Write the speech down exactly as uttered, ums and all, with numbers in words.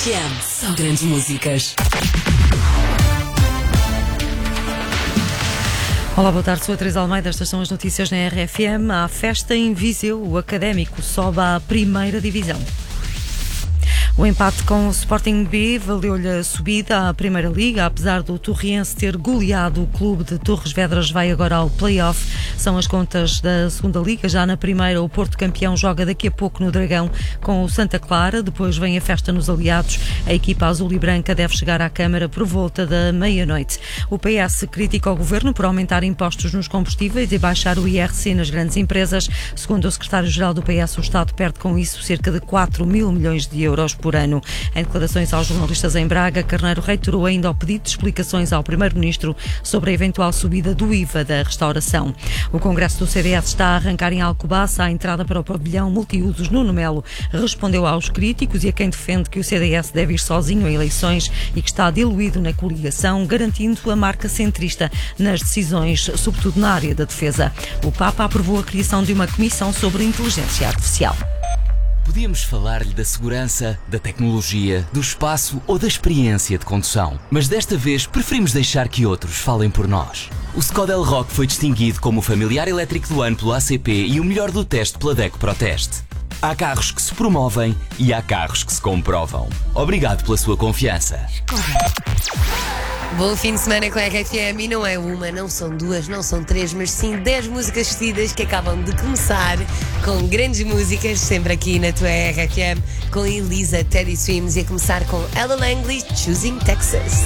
F M. Só grandes músicas. Olá, boa tarde, sou a Teresa Almeida, estas são as notícias na R F M. Há festa em Viseu, o Académico sobe à primeira divisão. O empate com o Sporting B valeu-lhe a subida à Primeira Liga, apesar do Torriense ter goleado o clube de Torres Vedras, vai agora ao play-off. São as contas da Segunda Liga. Já na Primeira, o Porto campeão joga daqui a pouco no Dragão com o Santa Clara. Depois vem a festa nos Aliados. A equipa azul e branca deve chegar à Câmara por volta da meia-noite. O P S critica o Governo por aumentar impostos nos combustíveis e baixar o I R C nas grandes empresas. Segundo o secretário-geral do P S, o Estado perde com isso cerca de quatro mil milhões de euros por ano. Em declarações aos jornalistas em Braga, Carneiro reiterou ainda o pedido de explicações ao Primeiro-Ministro sobre a eventual subida do I V A da restauração. O Congresso do C D S está a arrancar em Alcobaça. A entrada para o pavilhão multiusos Nuno Melo respondeu aos críticos e a quem defende que o C D S deve ir sozinho a eleições e que está diluído na coligação, garantindo a marca centrista nas decisões, sobretudo na área da defesa. O Papa aprovou a criação de uma comissão sobre inteligência artificial. Podíamos falar-lhe da segurança, da tecnologia, do espaço ou da experiência de condução. Mas desta vez preferimos deixar que outros falem por nós. O Skoda Elroq foi distinguido como o familiar elétrico do ano pelo A C P e o melhor do teste pela DECO ProTeste. Há carros que se promovem e há carros que se comprovam. Obrigado pela sua confiança. Bom fim de semana com a R F M. E não é uma, não são duas, não são três, mas sim dez músicas vestidas que acabam de começar com grandes músicas, sempre aqui na tua R F M, com Elisa, Teddy Swims, e a começar com Ella Langley, Choosing Texas.